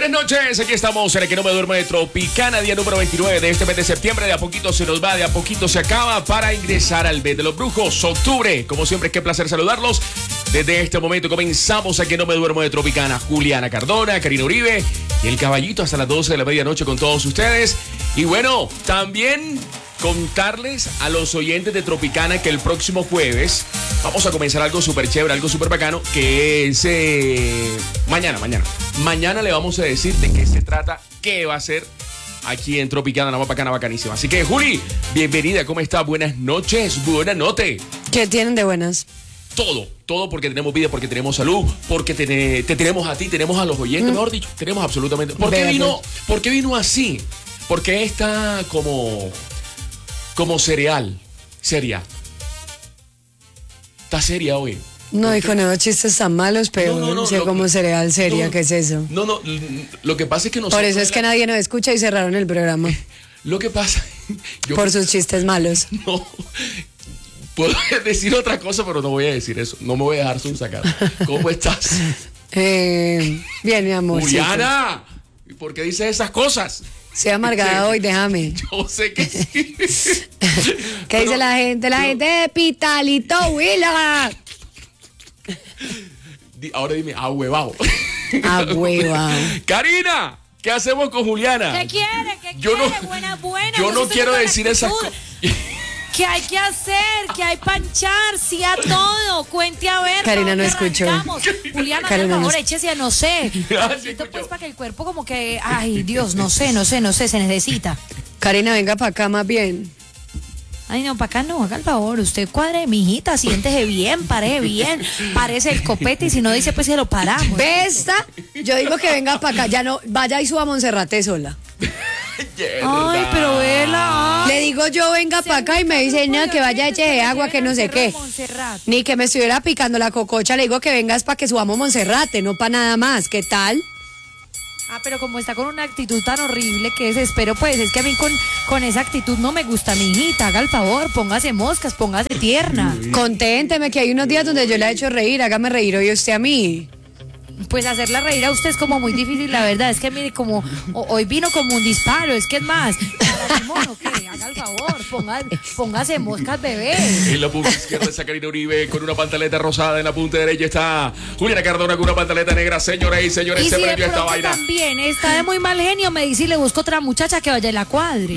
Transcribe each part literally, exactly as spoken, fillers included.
Buenas noches, aquí estamos en el que no me duermo de Tropicana, día número veintinueve de este mes de septiembre. De a poquito se nos va, de a poquito se acaba para ingresar al mes de los brujos, octubre. Como siempre, qué placer saludarlos. Desde este momento comenzamos a que no me duermo de Tropicana. Juliana Cardona, Karina Uribe y el caballito hasta las doce de la medianoche con todos ustedes. Y bueno, también contarles a los oyentes de Tropicana que el próximo jueves vamos a comenzar algo súper chévere, algo súper bacano, que es eh, mañana, mañana. Mañana le vamos a decir de qué se trata, qué va a ser aquí en Tropicana, la más bacana, bacanísima. Así que, Juli, bienvenida, ¿cómo está? Buenas noches, buenas noches. ¿Qué tienen de buenas? Todo, todo porque tenemos vida, porque tenemos salud, porque te, te tenemos a ti, tenemos a los oyentes, mm. mejor dicho, tenemos absolutamente... ¿Por qué vino, ¿por qué vino así? Porque está como... como cereal, seria. Está seria hoy. No, hijo, no, chistes tan malos, pero no, no, no, lo, como cereal seria, no, ¿qué es eso? No, no, lo que pasa es que nosotros... Por eso es que la... nadie nos escucha y cerraron el programa. Lo que pasa... Yo, Por sus chistes malos. No, puedo decir otra cosa, pero no voy a decir eso. No me voy a dejar sacar. ¿Cómo estás? Eh, bien, mi amor. Juliana, ¿por qué dices esas cosas? Sea amargada hoy, déjame. Yo sé que sí. ¿Qué pero, dice la gente? La pero, gente de Pitalito, Huila. Ahora dime, ahuevado. Ahuevado. Karina, ¿qué hacemos con Juliana? ¿Qué quiere? ¿Qué yo quiere? No, buena, buena. Yo no quiero decir esas cosas. ¿Qué hay que hacer? ¿Qué hay panchar? Sí a todo. Cuente a ver. Karina no escuchó. Juliana, por favor, échese a no sé. Necesito pues para que el cuerpo como que, ay, Dios, no sé, no sé, no sé, se necesita. Karina, venga para acá más bien. Ay, no, para acá no, haga el favor. Usted cuadre, mijita, siéntese bien, pare bien, parece el copete y si no dice, pues se lo paramos. ¿Besta? Yo digo que venga para acá, ya no, vaya y suba a Monserrate sola. Ay, pero vela. Le digo yo, venga para acá y me dice, no, que vaya eche de agua, que no sé qué. Ni que me estuviera picando la cococha, le digo que vengas para que subamos Monserrate, no para nada más. ¿Qué tal? Ah, pero como está con una actitud tan horrible que desespero, pues es que a mí con, con esa actitud no me gusta, mi hijita. Haga el favor, póngase moscas, póngase tierna. Conténteme que hay unos días donde yo la he hecho reír, hágame reír hoy usted a mí. Pues hacerla reír a usted es como muy difícil, la verdad. Es que mire, como o, hoy vino como un disparo, es que es más. Mono, ¿qué? Haga el favor, ponga, póngase moscas, bebé. En la punta izquierda está Karina Uribe con una pantaleta rosada. En la punta derecha está Juliana Cardona con una pantaleta negra. Señoras y señores, y se si prendió esta vaina. También está de muy mal genio, me dice y le busco otra muchacha que vaya a la cuadri.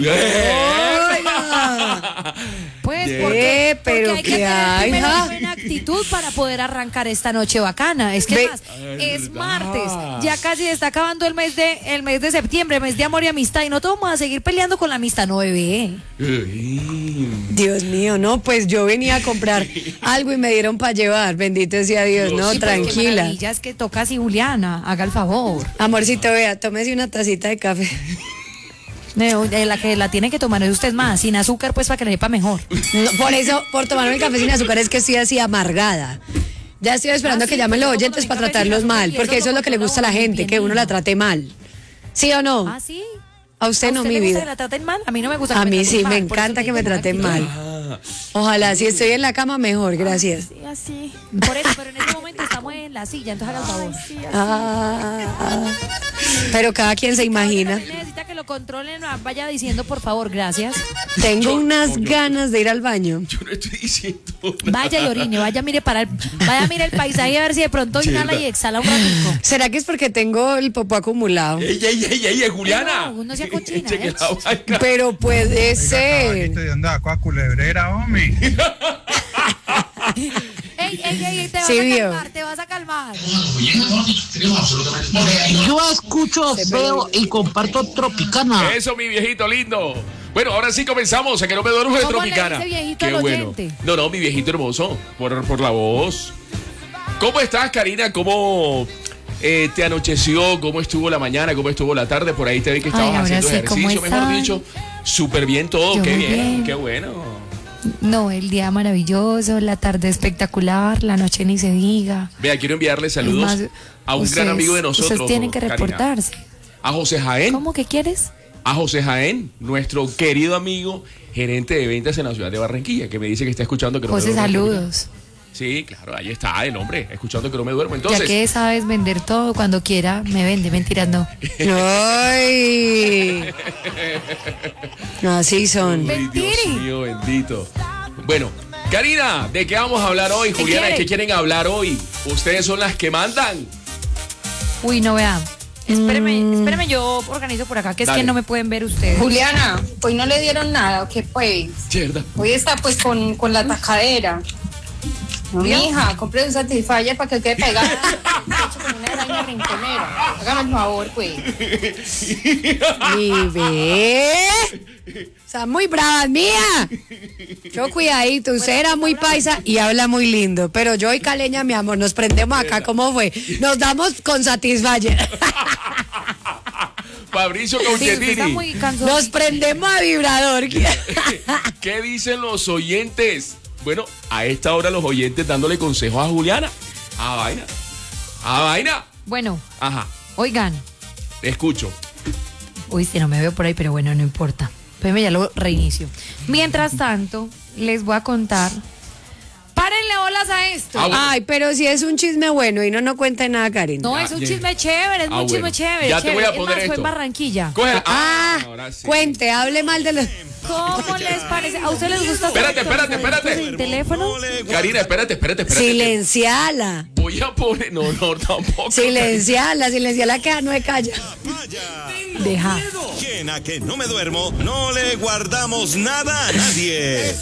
Pues yeah. porque, pero porque hay que ¿qué hay? tener primero buena actitud para poder arrancar esta noche bacana. Es que Ve. más, es martes, ya casi está acabando el mes de el mes de septiembre, mes de amor y amistad, y no todos vamos a seguir peleando con la amistad, no, bebé. Dios mío, no, pues yo venía a comprar algo y me dieron para llevar, bendito sea Dios, no, sí, tranquila. Ya es que toca así, Juliana, haga el favor. Amorcito, vea, tómese una tacita de café. No, la que la tiene que tomar es usted más, sin azúcar, pues para que le sepa mejor. No, por eso, por tomarme el café sin azúcar es que estoy así amargada. Ya estoy esperando ah, que sí, llamen los oyentes para tratarlos mal, porque eso es lo que le gusta a la gente, que uno la trate mal. ¿Sí o no? Ah, sí. A usted, ¿A usted no, mi vida. ¿Le gusta que la traten mal? A mí no me gusta que A me mí sí, mal, me encanta que me traten mal. Ah. Ojalá, si estoy en la cama, mejor, gracias. Sí, así. Por eso, pero en este momento estamos en la silla, entonces haga el favor. Sí, ah, ah. Pero cada quien se imagina. Necesita que lo controlen, vaya diciendo, por favor, gracias. Tengo yo, unas no, yo, ganas de ir al baño. Yo no estoy diciendo nada. Vaya y orine, vaya, mire para el, vaya, mire el paisaje a ver si de pronto inhala y exhala un ratito. ¿Será que es porque tengo el popó acumulado? ¡Ey, ey, ey, ey, Juliana! No, no sea cochina, ¿eh? Pero puede Oiga, ser. ¿de dónde sacó a culebrera, hombre? Ey, ey, ey, ey, te vas sí, a vio. calmar, te vas a calmar. Yo escucho, veo y comparto Tropicana. Eso, mi viejito lindo. Bueno, ahora sí comenzamos, a que no me duermo de Tropicana. ¿Cómo le dice viejito Qué al bueno. oyente? No, no, mi viejito hermoso, por, por la voz. ¿Cómo estás, Karina? ¿Cómo eh, te anocheció? ¿Cómo estuvo la mañana? ¿Cómo estuvo la tarde? Por ahí te vi que estabas Ay, haciendo sí, ejercicio, mejor dicho. Súper bien todo, Yo qué muy bien, bien. qué bueno. No, el día maravilloso, la tarde espectacular, la noche ni se diga. Vea, quiero enviarle saludos más, a un ustedes, gran amigo de nosotros. Ustedes tienen que Karina. reportarse. A José Jaén. ¿Cómo que quieres? A José Jaén, nuestro querido amigo, gerente de ventas en la ciudad de Barranquilla, que me dice que está escuchando. Que no José, me lo saludos. Sí, claro, ahí está el hombre, escuchando que no me duermo. Entonces, Ya que sabes vender todo, cuando quiera me vende, mentiras no. ¡Ay! Así son. Ay, Dios mío, bendito. Bueno, Karina, ¿de qué vamos a hablar hoy? ¿Qué Juliana, ¿de quiere? qué quieren hablar hoy? Ustedes son las que mandan. Uy, no vea. Espéreme, espéreme, yo organizo por acá, que es Dale. que no me pueden ver ustedes. Juliana, hoy no le dieron nada, ¿o qué pues? Cierda. Hoy está pues con, con la tacadera. No, mi hija, compre un Satisfyer para que quede pegada hecho con una araña rinconera. Hágame el favor, pues. Y ve. Está muy brava, mía. Yo cuidadito, usted era muy paisa y habla muy lindo. Pero yo y Caleña, mi amor, nos prendemos acá, ¿cómo fue? Nos damos con Satisfyer. Fabricio Sí, usted está Cauchetini. muy cansado. Nos prendemos a vibrador. ¿Qué dicen los oyentes? Bueno, a esta hora los oyentes dándole consejos a Juliana. A vaina. A vaina. Bueno, Ajá, oigan. te escucho. Uy, si no me veo por ahí, pero bueno, no importa. Espérame, ya lo reinicio. Mientras tanto, les voy a contar. Párenle bolas a esto. Ah, bueno. Ay, pero si es un chisme bueno y no no cuenta nada, Karen. No, Ah, es un ya. chisme chévere, es Ah, un chisme bueno. chévere. Ya te voy a chévere. poner es más, fue esto. en Barranquilla. Coge. Ah, ahora sí. cuente, hable mal de los... ¿Cómo les parece? ¿A ustedes les gusta? Espérate, espérate, espérate. ¿El teléfono? Karina, espérate, espérate, espérate. Silenciala. Voy a poner. No, no, tampoco. Silenciala, silenciala que no me calla. Deja. Quien a que no me duermo, no le guardamos nada a nadie.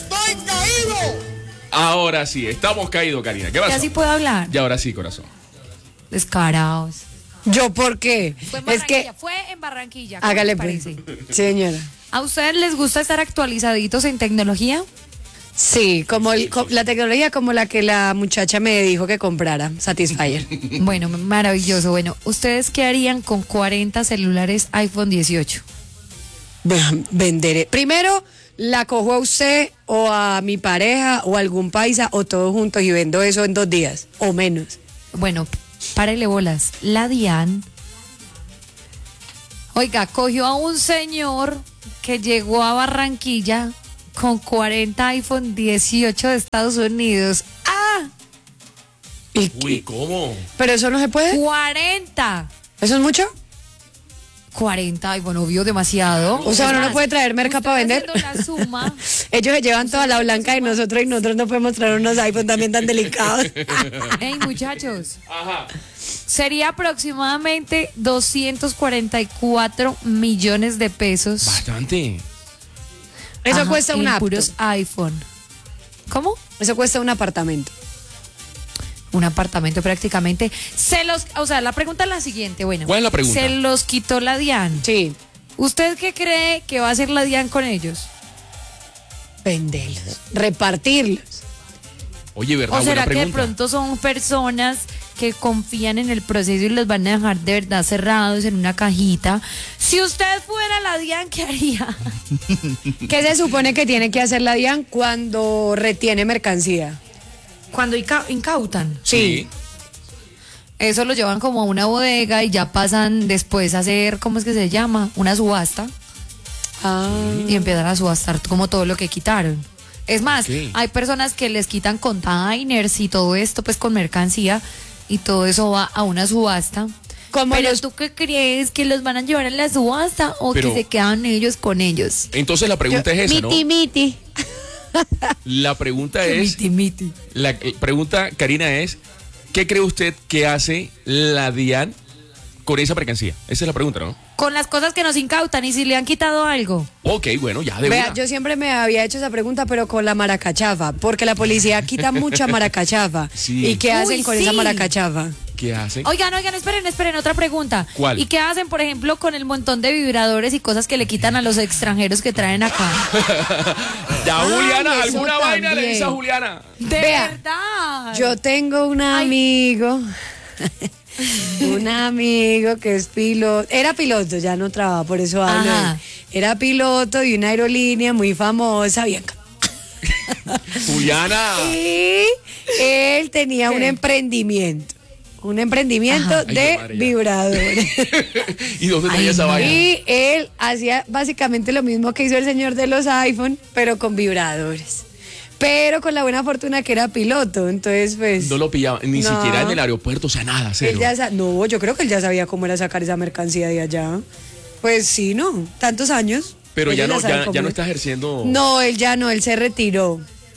Ahora sí, estamos caídos, Karina. ¿Qué ¿Ya pasó? sí puedo hablar? Y ahora sí, corazón. Descarados. ¿Yo por qué? Fue en Es Barranquilla, que... fue en Barranquilla. ¿Cómo Hágale les pues. parece? Señora. ¿A ustedes les gusta estar actualizaditos en tecnología? Sí, como el- co- la tecnología como la que la muchacha me dijo que comprara, Satisfyer. Bueno, maravilloso. Bueno, ¿ustedes qué harían con cuarenta celulares iPhone dieciocho? Vean, venderé. Primero, la cojo a usted o a mi pareja o a algún paisa o todos juntos y vendo eso en dos días o menos. Bueno, párele bolas. La DIAN, oiga, cogió a un señor que llegó a Barranquilla con cuarenta iPhone dieciocho de Estados Unidos. ¡Ah! ¿Y, Uy, y- ¿cómo? ¿Pero eso no se puede? ¡cuarenta! ¿Eso es mucho? cuarenta, y bueno, obvio, demasiado. O sea, Es uno no más, puede traer merca usted para vender. haciendo la suma. Ellos se llevan toda la blanca y nosotros y nosotros no podemos traer unos iPhone también tan delicados. Ey, muchachos, Ajá. sería aproximadamente doscientos cuarenta y cuatro millones de pesos. Bastante. Eso Ajá, cuesta un en apto. puros iPhone. ¿Cómo? Eso cuesta un apartamento. Un apartamento prácticamente. Se los, o sea, la pregunta es la siguiente, bueno. ¿Cuál es la pregunta? Se los quitó la DIAN. Sí. ¿Usted qué cree que va a hacer la DIAN con ellos? Venderlos. Repartirlos. Oye, ¿verdad? ¿O será Buena que de pregunta. pronto son personas que confían en el proceso y los van a dejar de verdad cerrados en una cajita? Si usted fuera la DIAN, ¿qué haría? ¿Qué se supone que tiene que hacer la DIAN cuando retiene mercancía? Cuando inca- incautan. Sí. Eso lo llevan como a una bodega y ya pasan después a hacer, ¿cómo es que se llama? Una subasta. Ah. Y empiezan a subastar como todo lo que quitaron. Es más, Ok. hay personas que les quitan containers y todo esto pues con mercancía y todo eso va a una subasta. Como Pero los- tú qué crees, que los van a llevar a la subasta o Pero- que se quedan ellos con ellos. Entonces la pregunta es esa, ¿no? Miti, miti. La pregunta es, Miti, miti. la eh, pregunta, Karina, es, ¿qué cree usted que hace la DIAN con esa mercancía? Esa es la pregunta, ¿no? Con las cosas que nos incautan y si le han quitado algo. Ok, bueno, ya de Vea, una. yo siempre me había hecho esa pregunta, pero con la maracachafa, porque la policía quita mucha maracachafa. Sí. ¿Y qué Uy, hacen con sí. esa maracachafa? ¿Qué hacen? Oigan, oigan, esperen, esperen, otra pregunta. ¿Cuál? ¿Y qué hacen, por ejemplo, con el montón de vibradores y cosas que le quitan a los extranjeros que traen acá? Ya, Ay, Juliana, eso ¿alguna vaina le también. dice a Juliana? De Vea, verdad. Yo tengo un Ay. amigo, un amigo que es piloto, era piloto, ya no trabaja, por eso hablo. de él. Ajá. Era piloto de una aerolínea muy famosa, bien. Juliana. Y él tenía un emprendimiento, un emprendimiento Ay, de qué madre, ya. vibradores. ¿Y dónde traía Ay, esa no. vaina? Y él hacía básicamente lo mismo que hizo el señor de los iPhone, pero con vibradores. pero con la buena fortuna que era piloto, entonces pues... No lo pillaba, ni No. siquiera en el aeropuerto, o sea, nada, Él cero. ya sa- no, yo creo que él ya sabía cómo era sacar esa mercancía de allá. Pues sí, no, tantos años. Pero ya Ellos no, saben ya, cómo ya no es. está ejerciendo. No, él ya no, él se retiró.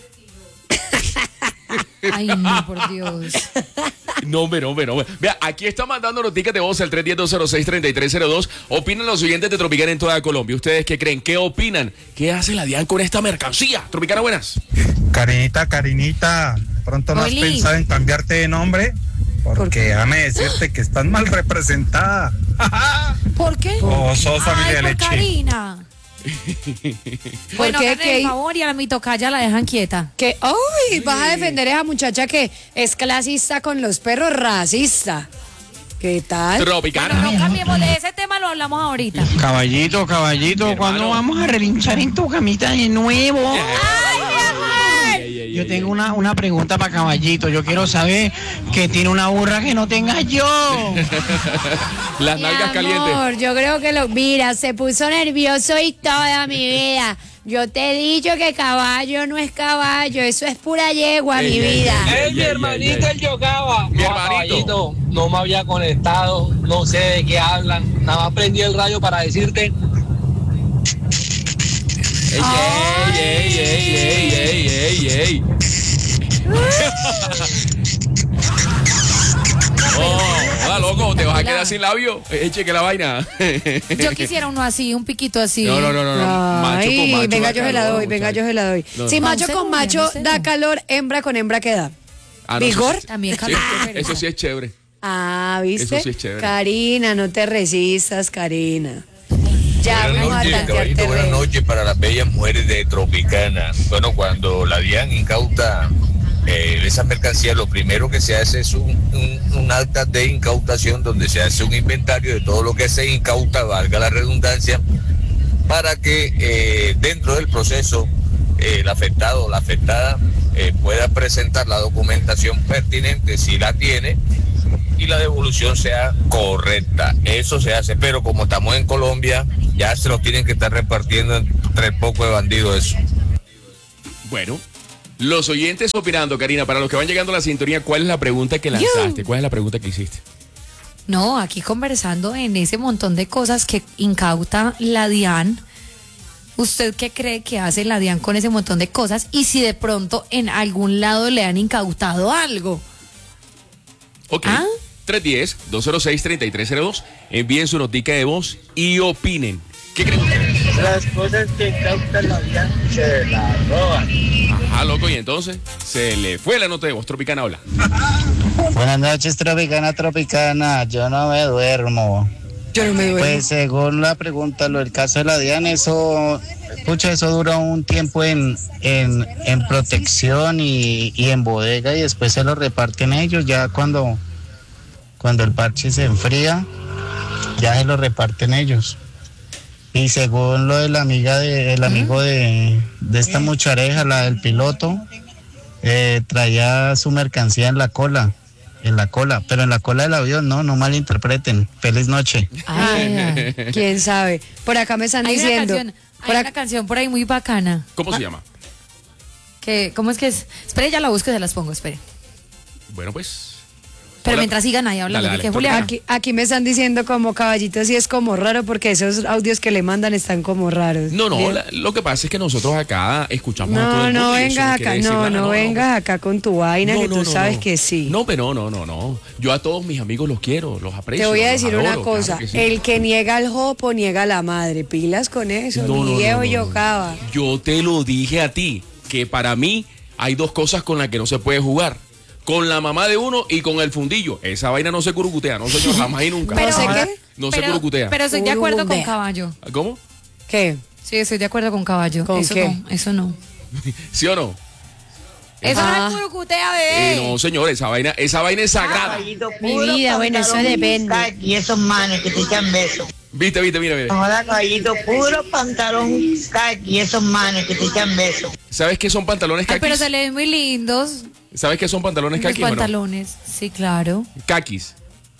Ay, no, por Dios. No, hombre, no, hombre, no, hombre. Vea, aquí está mandando noticas de voz al tres uno cero, dos cero seis, tres tres cero dos. Opinan los oyentes de Tropicana en toda Colombia. ¿Ustedes qué creen? ¿Qué opinan? ¿Qué hace la DIAN con esta mercancía? Tropicana, buenas. Carinita, Carinita, ¿de pronto no has Oli. pensado en cambiarte de nombre? Porque déjame decirte que estás mal representada. ¿Por qué? Oh, sos familia Ay, de por leche. Karina. Bueno, qué? háganle ¿Qué? el favor y a la mitocaya la dejan quieta. Que, ¡ay! Vas a defender a esa muchacha que es clasista con los perros, racista. ¿Qué tal? Tropicana. Bueno, no cambiemos de ese tema, lo hablamos ahorita. Caballito, caballito, Mi ¿cuándo hermano. vamos a relinchar en tu camita de nuevo? Ey, ey, ey, Yo ey, tengo ey. una, una pregunta para Caballito. Yo quiero saber que tiene una burra que no tenga yo. Las Mi nalgas calientes. amor, yo creo que lo... Mira, se puso nervioso y toda mi vida. Yo te he dicho que caballo no es caballo, eso es pura yegua, Ey, mi ey, vida. ey, Ey, ey, mi ey, hermanito ey. el Yocaba. Mi No, hermanito. caballito, no me había conectado, no sé de qué hablan. Nada más prendí el radio para decirte. Ey, ey, ey, ey, ey, ey, ey. Oh, hola, loco, te vas a quedar sin labio. Eche que la vaina. Yo quisiera uno así, un piquito así. No, no, no, no, no. Macho con Ay, macho. venga, da yo se la calor, doy, venga, muchacho. yo se la doy. No, Si no. macho No, con serio, macho no, serio. da calor, hembra con hembra, ¿qué da? Ah, no, eso ¿Vigor? sí- También sí, caliente. eso sí es chévere. Ah, ¿viste? Eso sí es chévere. Karina, no te resistas, Karina. Ya Buenas vamos a noches, tantear caballito, buenas terreno. noches para las bellas mujeres de Tropicana. Bueno, cuando la DIAN incauta eh, esa mercancía, lo primero que se hace es un, un, un acta de incautación donde se hace un inventario de todo lo que se incauta, valga la redundancia, para que eh, dentro del proceso eh, el afectado o la afectada eh, pueda presentar la documentación pertinente si la tiene y la devolución sea correcta. Eso se hace, pero como estamos en Colombia, ya se los tienen que estar repartiendo entre el poco de bandidos eso. Bueno, los oyentes opinando, Karina, para los que van llegando a la sintonía, ¿cuál es la pregunta que lanzaste? ¿Cuál es la pregunta que hiciste? No, aquí conversando en ese montón de cosas que incauta la DIAN. ¿Usted qué cree que hace la DIAN con ese montón de cosas? Y si de pronto en algún lado le han incautado algo. Ok. ¿Ah? tres uno cero, dos cero seis, tres tres cero dos. Envíen su notica de voz y opinen. ¿Qué creen ustedes? Las cosas que incautan la DIAN se la roban. Ajá, loco, y entonces se le fue la nota de voz. Tropicana, habla. Buenas noches, Tropicana, Tropicana. Yo no me duermo. Yo no me duermo. Pues según la pregunta, lo del caso de la DIAN, eso, pucha, eso dura un tiempo en, en, en protección y, y en bodega y después se lo reparten ellos. Ya cuando, cuando el parche se enfría, ya se lo reparten ellos. Y según lo de la amiga de, el amigo de, de esta muchareja, la del piloto, eh, traía su mercancía en la cola. En la cola, pero en la cola del avión, no, no malinterpreten. Feliz noche. Ay, ¿Quién sabe? Por acá me están hay una diciendo. canción, hay por una ac- canción por ahí muy bacana. ¿Cómo se llama? Que, ¿cómo es que es? Espere, ya la busco y se las pongo, espere. Bueno, pues. Pero Hola. mientras sigan ahí hablando, Dale, dale, que Julián. Aquí, aquí me están diciendo como caballito, sí es como raro porque esos audios que le mandan están como raros. No, no, Bien. la- lo que pasa es que nosotros acá escuchamos a todo No, el no mundo y eso vengas quiere acá, decir no, nada, no vengas acá con tu vaina No, que no, tú no, sabes no. que sí. No, pero no, no, no. Yo a todos mis amigos los quiero, los aprecio. Te voy a los decir una adoro, cosa, claro que sí. el que niega al jopo niega a la madre, pilas con eso, No, mi no, no, viejo no, no. Yocaba. Yo te lo dije a ti, que para mí hay dos cosas con las que no se puede jugar. Con la mamá de uno y con el fundillo. Esa vaina no se curucutea, no señor, jamás y nunca. Pero- ¿No sé qué? No se pero, curucutea. pero estoy de acuerdo con Curucutea. Caballo. ¿Cómo? ¿Qué? Sí, estoy de acuerdo con Caballo. ¿Con eso qué? no, eso no. ¿Sí o no? Eso Ah. no es curucutea, bebé. Eh, no, señor, esa vaina, esa vaina es sagrada. Mi vida, bueno, eso depende. Y esos manes que te echan besos. Viste, viste, mira, mira. Joda, caballito, puro pantalón kaki, esos manes que te echan besos. ¿Sabes qué son pantalones Ay, caquis? pero se le ven muy lindos ¿Sabes qué son pantalones los caquis? o no? pantalones. Sí, claro. Caquis.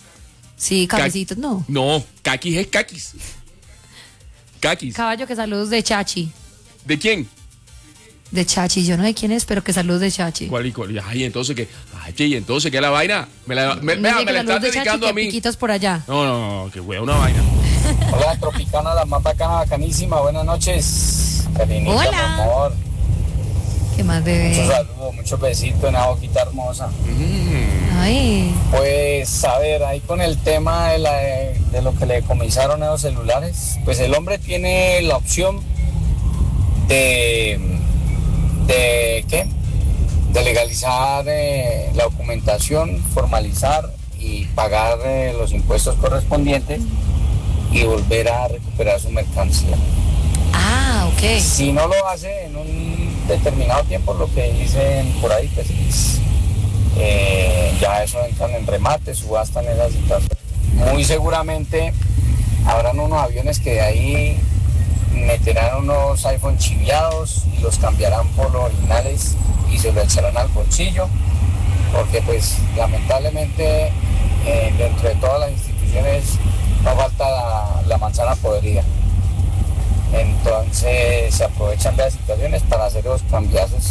Sí, Ca- cabecitos, no. No, caquis es caquis. Caquis. Caballo, que saludos de Chachi. ¿De quién? De Chachi, yo no sé quién es, pero que salud de Chachi. ¿Cuál y cuál? Ay, entonces que, ay, y entonces que la vaina, me la, me, Me vea, dice me que la salud están de Chachi, dedicando que a mí. piquitos por allá. No, no, no, que hueá una vaina. Hola, Tropicana, la más bacana, bacanísima. Buenas noches. Carinita, Hola. mi amor. ¿Qué más, bebé? Muchos saludos, muchos besitos en la boquita hermosa. Ay. Pues, a ver, ahí con el tema de, la, de lo que le decomisaron a los celulares, pues el hombre tiene la opción de, de ¿qué? De legalizar eh, la documentación, formalizar y pagar eh, los impuestos correspondientes y volver a recuperar su mercancía. Ah, ok. Si no lo hace en un determinado tiempo, lo que dicen por ahí, pues eh, ya eso entran en remate, subastan esas situaciones. Muy seguramente habrán unos aviones que de ahí meterán unos iPhone chiviados y los cambiarán por los originales y se lo echarán al bolsillo, porque pues lamentablemente eh, dentro de todas las instituciones no falta la, la manzana podrida. Entonces se aprovechan de las situaciones para hacer los cambiazos.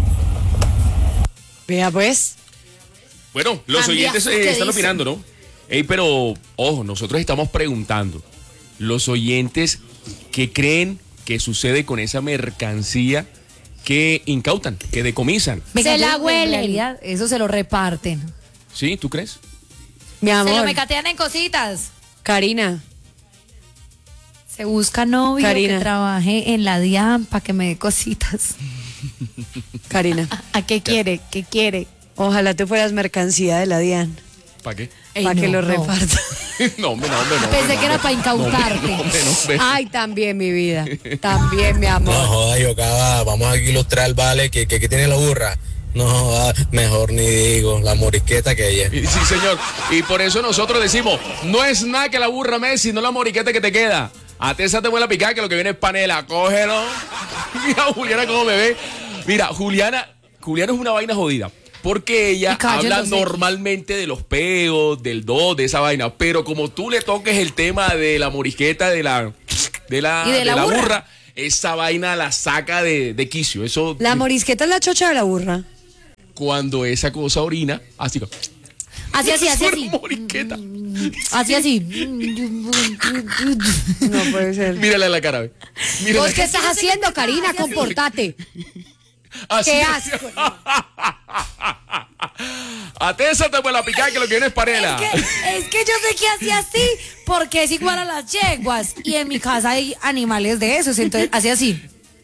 Vea pues. Bueno, los Cambiazos, oyentes eh, ¿qué están dicen? opinando, ¿no? Ey, pero, ojo, nosotros estamos preguntando. Los oyentes, ¿qué creen que sucede con esa mercancía que incautan, que decomisan? Venga, Se la yo, huelen. En realidad, eso se lo reparten. ¿Sí? ¿Tú crees? Mi Se lo amor, mecatean en cositas. Karina, Se busca novio Karina. que trabaje en la DIAN para que me dé cositas. Karina, ¿A qué quiere? ¿Qué quiere? ojalá tú fueras mercancía de la DIAN, ¿Para qué? Ey, para que no, lo no. reparta. No, hombre, no, hombre, no. Pensé hombre, que era no, para incautarte. No, hombre, no, hombre. Ay, también mi vida, también mi amor. No joda, yo acá, vamos a ilustrar, vale, que, que, que tiene la burra. No joda, mejor ni digo, la morisqueta que ella. Y- Sí, señor. Y por eso nosotros decimos, no es nada que la burra Messi, no la moriqueta que te queda. A Tessa te vuelve a picar, que lo que viene es panela. Cógelo. Mira, Juliana, cómo me ve. Mira, Juliana, Juliana es una vaina jodida. Porque ella Y cállate, habla sí. normalmente de los peos, del do, de esa vaina. Pero como tú le toques el tema de la morisqueta, de la, de la, Y de la burra. burra, esa vaina la saca de, de quicio. Eso, La morisqueta es la chocha de la burra. cuando esa cosa orina, así como. Así, así, así, Eso así. es morisqueta. Así, así. No puede ser. Mírale la cara, ve. Mírale ¿Vos la qué estás haciendo, Karina? Comportate. Así ¡Qué es. asco! A Tessa te vuelve a picar, que lo que viene es panela. Es que, es que yo sé que hacía así porque es igual a las yeguas y en mi casa hay animales de esos, entonces hacía así.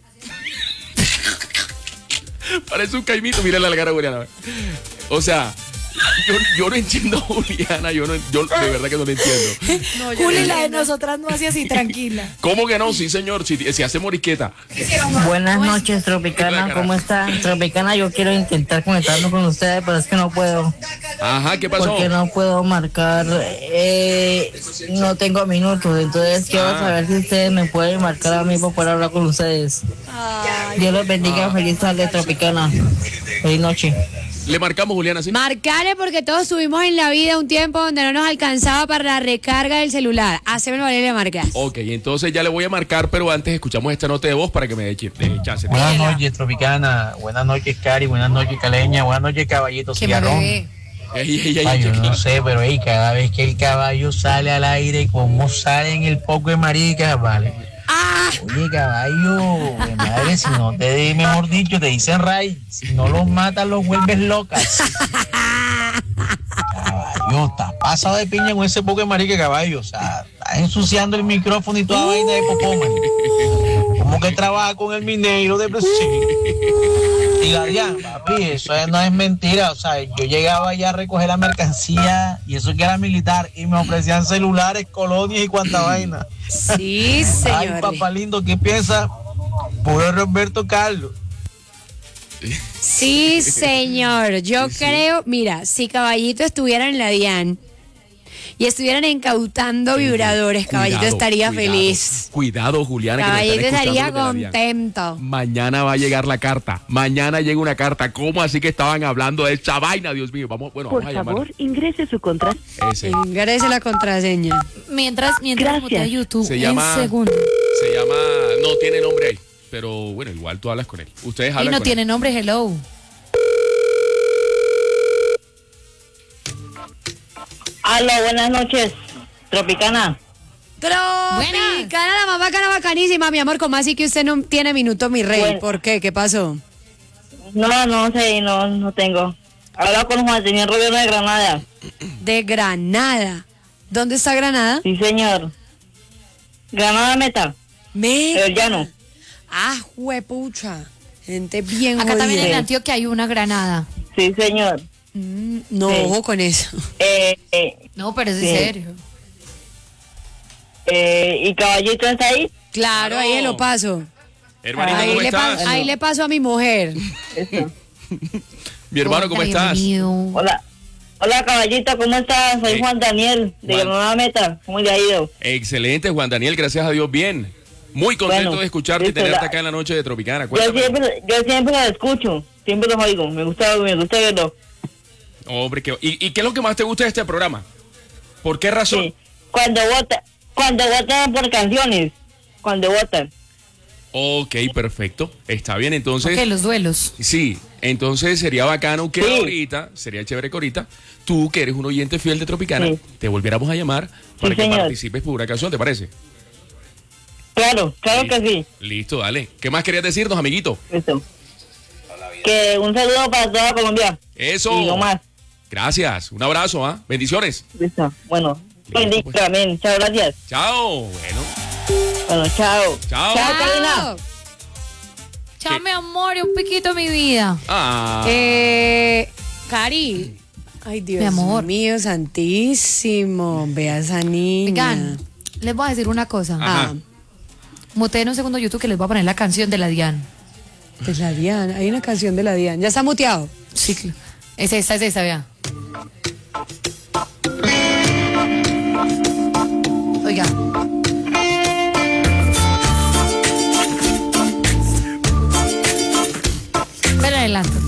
Parece un caimito, mírale la cara a Juliana. ve. O sea, yo, yo no entiendo a Juliana, yo, no, yo de verdad que no lo entiendo. Juli, la de nosotras no hacía así, tranquila. ¿Cómo que no? Sí, señor, si, si hace morisqueta. Buenas noches, Tropicana, ¿cómo están? Tropicana, yo quiero intentar conectarme con ustedes, pero es que no puedo. Ajá, ¿qué pasó? Porque no puedo marcar, eh, no tengo minutos, entonces quiero Ah. saber si ustedes me pueden marcar a mí para poder hablar con ustedes. Dios los bendiga, feliz tarde, Tropicana. Feliz noche. Le marcamos, Juliana, ¿sí? Marcale porque todos tuvimos en la vida un tiempo donde no nos alcanzaba para la recarga del celular. Haceme valer y le marcas. Ok, entonces ya le voy a marcar, pero antes escuchamos esta nota de voz para que me dé ch- dé chance. Buenas noches, Tropicana. Buenas noches, Cari. Buenas noches, Caleña. Buenas noches, Caballito Que me Cigarrón. bebé. Ey, ey, ey, Ay, yo ey, no ey. sé, pero ey, cada vez que el caballo sale al aire, ¿cómo sale en el poco de maricas, vale? ¡Ah! Oye, caballo, de madre, si no te, mejor dicho, te dicen ray, si no los matas, los vuelves locas. Caballo, estás pasado de piña con ese poco de marica, caballo. O sea, estás ensuciando el micrófono y toda vaina de popó, man. ¿Cómo que trabaja con el minero de Brasil? Y Gadián, papi, eso no es mentira. O sea, yo llegaba allá a recoger la mercancía y eso que era militar y me ofrecían celulares, colonias y cuanta vaina. Sí, señor. Ay, papá lindo, ¿qué piensa? Puro Roberto Carlos. Sí, señor. Yo Sí, sí. creo, mira, si Caballito estuviera en la DIAN y estuvieran incautando vibradores, Caballito Cuidado, estaría cuidado. feliz. Cuidado, Juliana, que nos Caballito están estaría escuchando desde la DIAN. contento. Mañana va a llegar la carta. Mañana llega una carta. ¿Cómo así que estaban hablando de esa vaina, Dios mío? Vamos, bueno, Por vamos a llamar. favor, ingrese su contraseña. Ese. Ingrese la contraseña. Mientras, mientras Gracias. mutea YouTube, Se en llama- segundo. Se llama. No tiene nombre ahí. pero bueno, igual tú hablas con él. Ustedes Y hablan no con tiene él. nombre, hello. Aló, buenas noches, Tropicana. Tropicana, la más bacana, bacanísima, mi amor. ¿Cómo así que usted no tiene minuto, mi rey? Bueno. ¿Por qué? ¿Qué pasó? No, no sé, no, no tengo. Habla con Juan Señor Gobierno de Granada. De Granada. ¿Dónde está Granada? Sí, señor. Granada Meta. Meta. El llano. Ah, huepucha. Gente bien Acá también en jodida. Antioquia hay una Granada. Sí, señor. Mm, no, Sí. ojo con eso. Eh, eh, No, pero es Sí. en serio. eh, ¿Y Caballito está ahí? Claro, ahí lo paso. Hermanito, Ahí ¿cómo le, estás? pa- ahí le paso a mi mujer. Eso. Mi hermano, ¿cómo Hola, estás? bienvenido. Hola. Hola, Caballito, ¿cómo estás? Soy Eh, Juan Daniel, de Juan. Granada Meta. ¿Cómo le ha ido? Excelente, Juan Daniel, gracias a Dios, bien. Muy contento Bueno, de escucharte y listo, tenerte la- acá en la noche de Tropicana. Yo Cuéntame. siempre, yo siempre los escucho, siempre los oigo. Me gusta, me gusta verlo. Hombre, ¿qué- y, ¿y qué es lo que más te gusta de este programa? ¿Por qué razón? Sí. Cuando votan, cuando votan por canciones, cuando votan. Ok, perfecto. Está bien, entonces. Ok, los duelos. Sí, entonces sería bacano que Sí. ahorita, sería chévere que ahorita, tú que eres un oyente fiel de Tropicana, Sí. te volviéramos a llamar para que señor. participes por una canción, ¿te parece? Claro, claro que sí. Listo, dale. ¿Qué más querías decirnos, amiguito? Listo. Que un saludo para toda Colombia. Eso. Y no más. Gracias. Un abrazo, ¿ah? Bendiciones. Listo. Bueno, Listo, bendiga, pues. amén. Muchas gracias. Chao. Bueno. Bueno, chao. Chao. Chao, Karina. Chao, mi amor, y un piquito mi vida. Ah. Eh, Cari. Ay, Dios Mi amor. mío, santísimo. Vea esa niña. Oigan, les voy a decir una cosa. Ajá. Muteen un segundo YouTube que les voy a poner la canción de la Diana. De la Diana. Hay una canción de la Diana. ¿Ya está muteado? Sí, claro. Es esta, es esta, vea. Oiga. Pero adelanto.